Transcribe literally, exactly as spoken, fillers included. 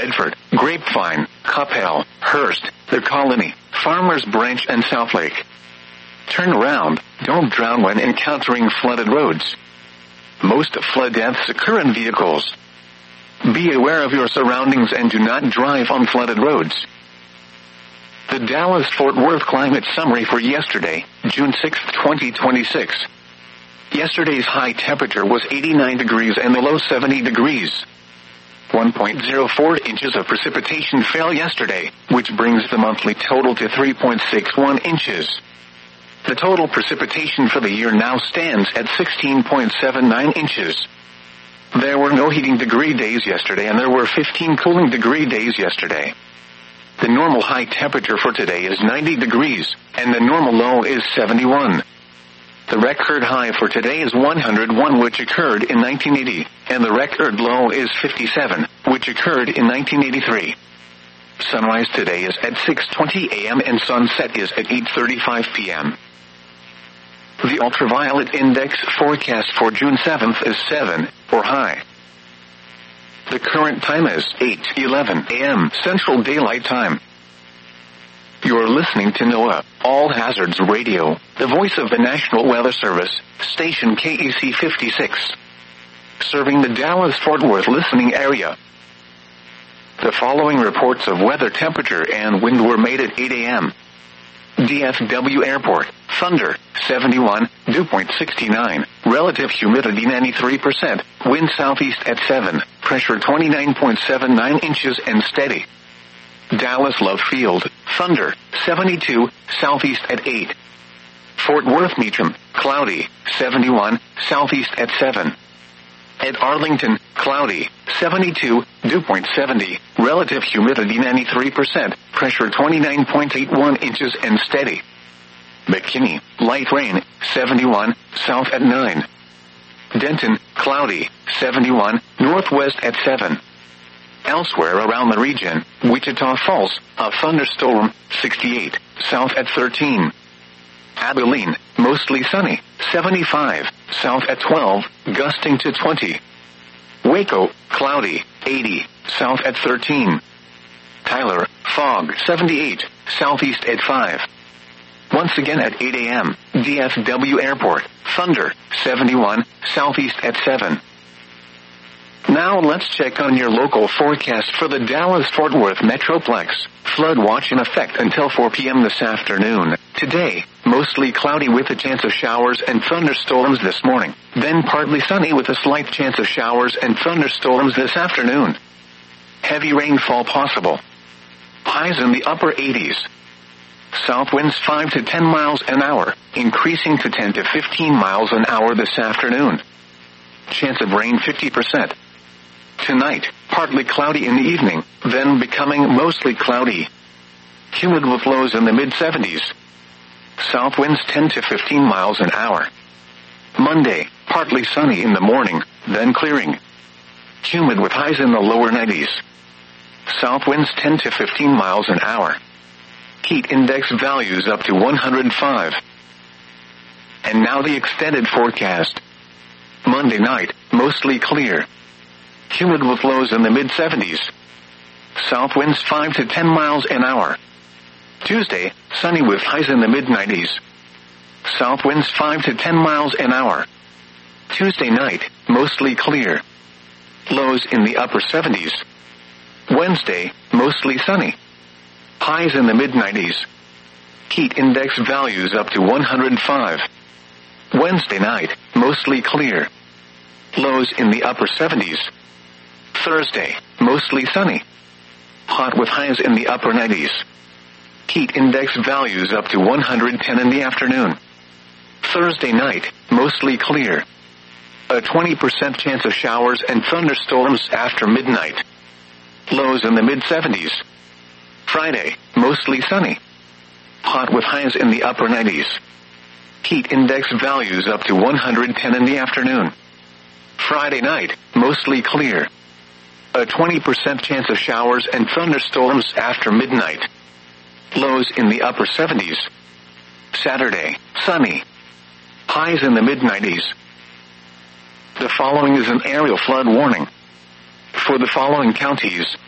Bedford, Grapevine, Coppell, Hearst, The Colony, Farmers Branch and Southlake. Turn around, don't drown when encountering flooded roads. Most flood deaths occur in vehicles. Be aware of your surroundings and do not drive on flooded roads. The Dallas-Fort Worth climate summary for yesterday, June sixth, twenty twenty-six. Yesterday's high temperature was eighty-nine degrees and the low seventy degrees. one point zero four inches of precipitation fell yesterday, which brings the monthly total to three point six one inches. The total precipitation for the year now stands at sixteen point seven nine inches. There were no heating degree days yesterday and there were fifteen cooling degree days yesterday. The normal high temperature for today is ninety degrees, and the normal low is seventy-one. The record high for today is one hundred one, which occurred in nineteen eighty, and the record low is fifty-seven, which occurred in nineteen eighty-three. Sunrise today is at six twenty a.m. and sunset is at eight thirty-five p.m. The ultraviolet index forecast for June seventh is seven, or high. The current time is eight eleven a.m. Central Daylight Time. You're listening to NOAA, All Hazards Radio, the voice of the National Weather Service, station K E C fifty-six. Serving the Dallas-Fort Worth listening area. The following reports of weather, temperature, and wind were made at eight a.m. D F W Airport, thunder, seventy-one, dew point sixty-nine, relative humidity ninety-three percent, wind southeast at seven, pressure twenty-nine point seven nine inches and steady. Dallas Love Field, thunder, seventy-two, southeast at eight. Fort Worth Meacham, cloudy, seventy-one, southeast at seven. At Arlington, cloudy, seventy-two, dew point seventy, relative humidity ninety-three percent, pressure twenty-nine point eight one inches and steady. McKinney, light rain, seventy-one, south at nine. Denton, cloudy, seventy-one, northwest at seven. Elsewhere around the region, Wichita Falls, a thunderstorm, sixty-eight, south at thirteen. Abilene, mostly sunny, seventy-five, south at twelve, gusting to twenty. Waco, cloudy, eighty, south at thirteen. Tyler, fog, seventy-eight, southeast at five. Once again at eight a.m., D F W Airport, thunder, seventy-one, southeast at seven. Now let's check on your local forecast for the Dallas-Fort Worth Metroplex. Flood watch in effect until four p.m. this afternoon. Today, mostly cloudy with a chance of showers and thunderstorms this morning. Then partly sunny with a slight chance of showers and thunderstorms this afternoon. Heavy rainfall possible. Highs in the upper eighties. South winds five to ten miles an hour, increasing to ten to fifteen miles an hour this afternoon. Chance of rain fifty percent. Tonight, partly cloudy in the evening, then becoming mostly cloudy. Humid with lows in the mid seventies. South winds ten to fifteen miles an hour. Monday, partly sunny in the morning, then clearing. Humid with highs in the lower nineties. South winds ten to fifteen miles an hour. Heat index values up to one hundred five. And now the extended forecast. Monday night, mostly clear. Humid with lows in the mid seventies. South winds five to ten miles an hour. Tuesday, sunny with highs in the mid nineties. South winds five to ten miles an hour. Tuesday night, mostly clear. Lows in the upper seventies. Wednesday, mostly sunny. Highs in the mid nineties. Heat index values up to one hundred five. Wednesday night, mostly clear. Lows in the upper seventies. Thursday, mostly sunny. Hot with highs in the upper nineties. Heat index values up to one hundred ten in the afternoon. Thursday night, mostly clear. A twenty percent chance of showers and thunderstorms after midnight. Lows in the mid seventies. Friday, mostly sunny. Hot with highs in the upper nineties. Heat index values up to one hundred ten in the afternoon. Friday night, mostly clear. A twenty percent chance of showers and thunderstorms after midnight. Lows in the upper seventies. Saturday, sunny. Highs in the mid nineties. The following is an aerial flood warning. For the following counties,